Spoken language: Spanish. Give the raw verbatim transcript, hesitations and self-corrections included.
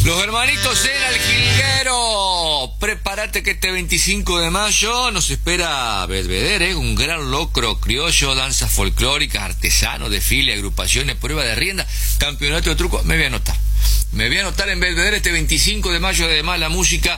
Los hermanitos en el Jilguero. Prepárate que este veinticinco de mayo nos espera Belvedere, un gran locro criollo, danzas folclóricas, artesanos, desfile, agrupaciones, prueba de rienda, campeonato de truco. Me voy a anotar. Me voy a anotar en Belvedere este veinticinco de mayo, además la música